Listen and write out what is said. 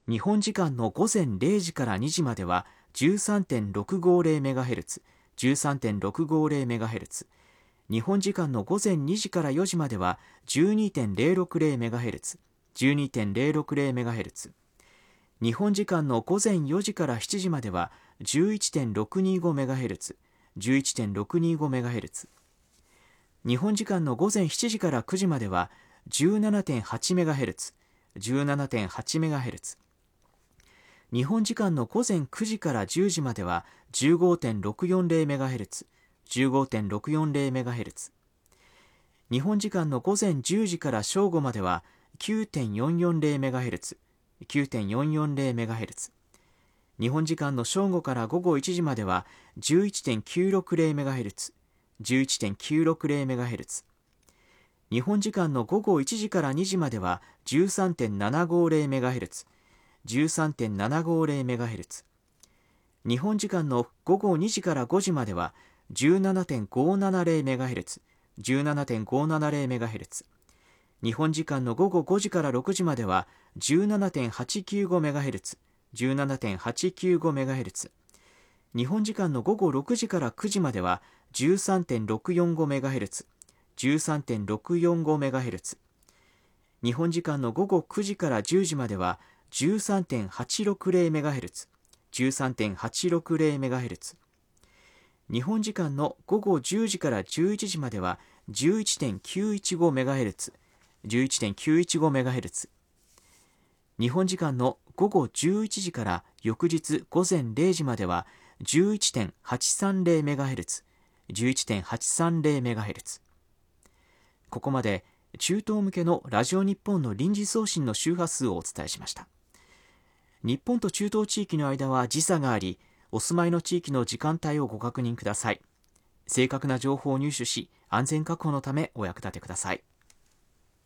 日本時間の午前0時から2時までは 13.650MHz、13.650MHz。日本時間の午前2時から4時までは 12.060MHz、12.060MHz。日本時間の午前4時から7時までは 11.625MHz、11.625MHz。日本時間の午前7時から9時までは 17.8MHz、17.8MHz。日本時間の午前9時から10時までは 15.640MHz、15.640MHz。日本時間の午前10時から正午までは 9.440MHz、9.440MHz。日本時間の正午から午後1時までは 11.960MHz、11.960MHz。日本時間の午後1時から2時までは 13.750MHz、13.750MHz。日本時間の午後2時から5時までは 17.570MHz、17.570MHz。日本時間の午後5時から6時までは 17.895MHz、17.895MHz。日本時間の午後6時から9時までは 13.645MHz、13.645MHz。日本時間の午後9時から10時までは 13.860MHz、13.860MHz。日本時間の午後10時から11時までは 11.915MHz、11.915MHz。日本時間の午後11時から翌日午前0時までは 11.830MHz、11.830MHz。ここまで中東向けのラジオ日本の臨時送信の周波数をお伝えしました。日本と中東地域の間は時差があり、お住まいの地域の時間帯をご確認ください。正確な情報を入手し、安全確保のためお役立てください。